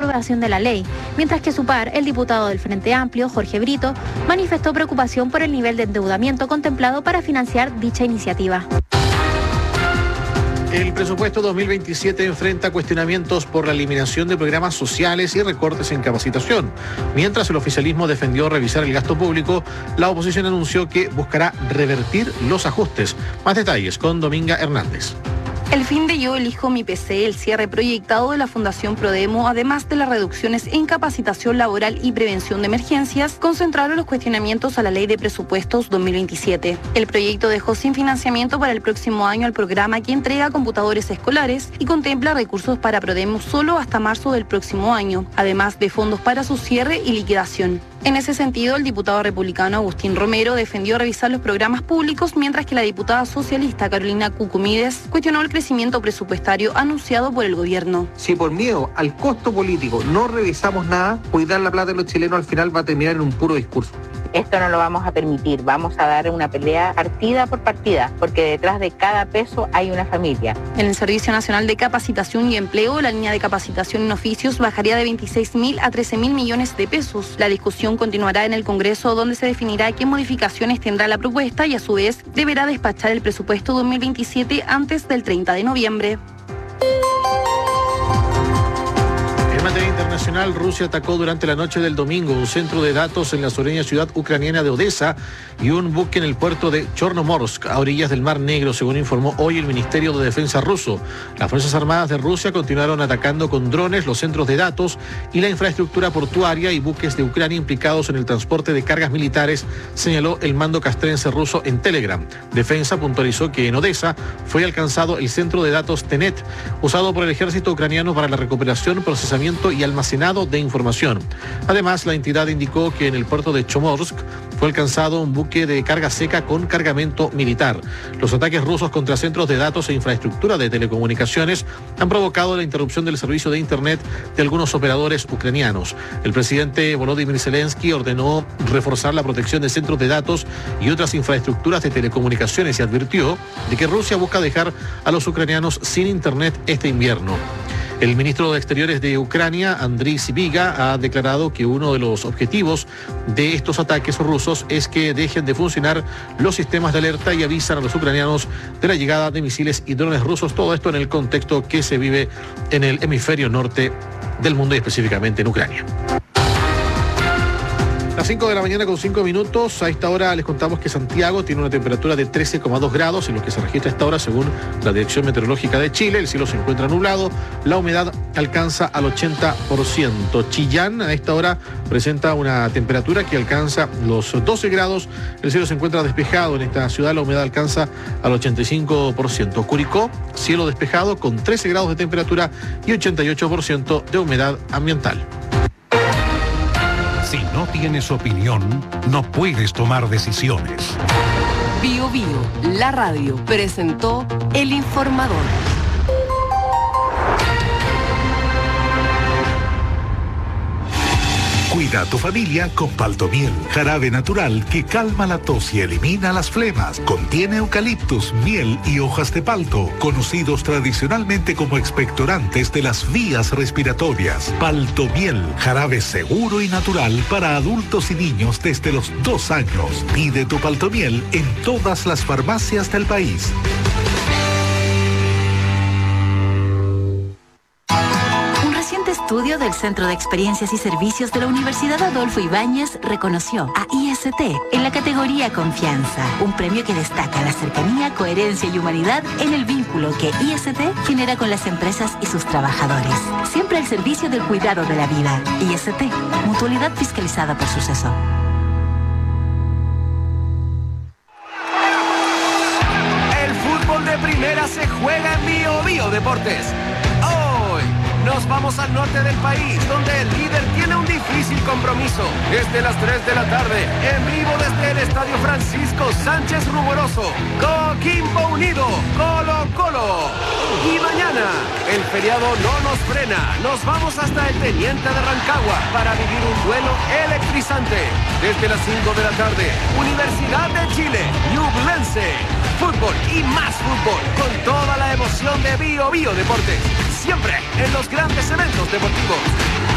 aprobación de la ley, mientras que su par, el diputado del Frente Amplio, Jorge Brito, manifestó preocupación por el nivel de endeudamiento contemplado para financiar dicha iniciativa. El presupuesto 2027 enfrenta cuestionamientos por la eliminación de programas sociales y recortes en capacitación. Mientras el oficialismo defendió revisar el gasto público, la oposición anunció que buscará revertir los ajustes. Más detalles con Dominga Hernández. El fin de Yo Elijo Mi PC, el cierre proyectado de la Fundación Prodemo, además de las reducciones en capacitación laboral y prevención de emergencias, concentraron los cuestionamientos a la Ley de Presupuestos 2027. El proyecto dejó sin financiamiento para el próximo año al programa que entrega computadores escolares y contempla recursos para Prodemo solo hasta marzo del próximo año, además de fondos para su cierre y liquidación. En ese sentido, el diputado republicano Agustín Romero defendió revisar los programas públicos, mientras que la diputada socialista Carolina Cucumides cuestionó el crecimiento presupuestario anunciado por el gobierno. Si por miedo al costo político no revisamos nada, cuidar la plata de los chilenos al final va a terminar en un puro discurso. Esto no lo vamos a permitir, vamos a dar una pelea partida por partida, porque detrás de cada peso hay una familia. En el Servicio Nacional de Capacitación y Empleo, la línea de capacitación en oficios bajaría de 26.000 a 13.000 millones de pesos. La discusión continuará en el Congreso, donde se definirá qué modificaciones tendrá la propuesta y a su vez deberá despachar el presupuesto 2027 antes del 30 de noviembre. En materia internacional, Rusia atacó durante la noche del domingo un centro de datos en la sureña ciudad ucraniana de Odessa y un buque en el puerto de Chornomorsk, a orillas del Mar Negro, según informó hoy el Ministerio de Defensa ruso. Las Fuerzas Armadas de Rusia continuaron atacando con drones los centros de datos y la infraestructura portuaria y buques de Ucrania implicados en el transporte de cargas militares, señaló el mando castrense ruso en Telegram. Defensa puntualizó que en Odessa fue alcanzado el centro de datos TENET, usado por el ejército ucraniano para la recuperación, procesamiento y almacenado de información. Además, la entidad indicó que en el puerto de Chomorsk fue alcanzado un buque de carga seca con cargamento militar. Los ataques rusos contra centros de datos e infraestructura de telecomunicaciones han provocado la interrupción del servicio de Internet de algunos operadores ucranianos. El presidente Volodymyr Zelensky ordenó reforzar la protección de centros de datos y otras infraestructuras de telecomunicaciones y advirtió de que Rusia busca dejar a los ucranianos sin Internet este invierno. El ministro de Exteriores de Ucrania, Andriy Sybiga, ha declarado que uno de los objetivos de estos ataques rusos es que dejen de funcionar los sistemas de alerta y avisan a los ucranianos de la llegada de misiles y drones rusos. Todo esto en el contexto que se vive en el hemisferio norte del mundo y específicamente en Ucrania. Las 5 de la mañana con 5 minutos. A esta hora les contamos que Santiago tiene una temperatura de 13,2 grados en lo que se registra a esta hora según la Dirección Meteorológica de Chile. El cielo se encuentra nublado, la humedad alcanza al 80%. Chillán a esta hora presenta una temperatura que alcanza los 12 grados. El cielo se encuentra despejado en esta ciudad, la humedad alcanza al 85%. Curicó, cielo despejado con 13 grados de temperatura y 88% de humedad ambiental. Si no tienes opinión, no puedes tomar decisiones. Bio Bio, la radio, presentó El Informador. Cuida a tu familia con Paltomiel, jarabe natural que calma la tos y elimina las flemas. Contiene eucaliptus, miel y hojas de palto, conocidos tradicionalmente como expectorantes de las vías respiratorias. Paltomiel, jarabe seguro y natural para adultos y niños desde los 2 años. Pide tu Paltomiel en todas las farmacias del país. Estudio del Centro de Experiencias y Servicios de la Universidad Adolfo Ibáñez reconoció a IST en la categoría Confianza, un premio que destaca la cercanía, coherencia y humanidad en el vínculo que IST genera con las empresas y sus trabajadores. Siempre al servicio del cuidado de la vida. IST, mutualidad fiscalizada por Suceso. El fútbol de primera se juega en Bio Bio Deportes. Nos vamos al norte del país, donde el líder tiene un difícil compromiso. Desde las 3 de la tarde, en vivo desde el Estadio Francisco Sánchez Rumoroso, Coquimbo Unido, Colo Colo. Y mañana, el feriado no nos frena. Nos vamos hasta el Teniente de Rancagua para vivir un duelo electrizante. Desde las 5 de la tarde, Universidad de Chile, Ñublense. Fútbol y más fútbol, con toda la emoción de Bio Bio Deportes. Siempre en los grandes eventos deportivos.